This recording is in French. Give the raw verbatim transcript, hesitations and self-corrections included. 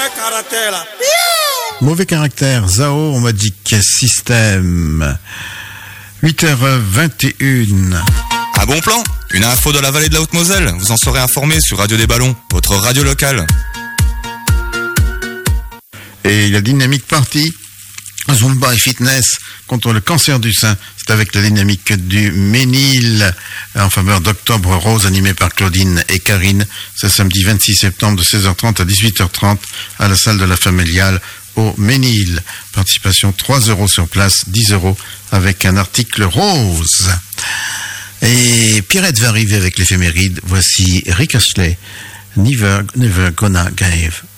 mauvais caractère là. Mauvais caractère, Zao, on m'a dit quel système. huit heures vingt et une. Un bon plan, une info de la vallée de la Haute-Moselle. Vous en serez informé sur Radio des Ballons, votre radio locale. Et la dynamique partie Zumba et fitness contre le cancer du sein. C'est avec la dynamique du Ménil en faveur d'Octobre Rose animé par Claudine et Karine. C'est samedi vingt-six septembre de seize heures trente à dix-huit heures trente à la salle de la Familiale au Ménil. Participation trois euros sur place, dix euros avec un article rose. Et Pierrette va arriver avec l'éphéméride. Voici Rick Astley, Never, Never Gonna Give.